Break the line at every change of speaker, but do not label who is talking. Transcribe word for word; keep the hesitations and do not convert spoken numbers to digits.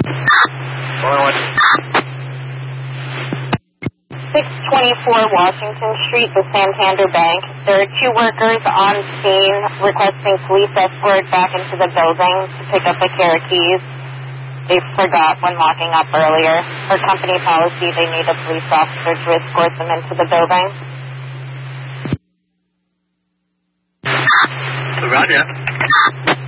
six twenty-four Washington Street, the Santander Bank. There are two workers on scene requesting police escort back into the building to pick up the care keys. They forgot when locking up earlier. For company policy, they need a police officer to escort them into the building.
Roger.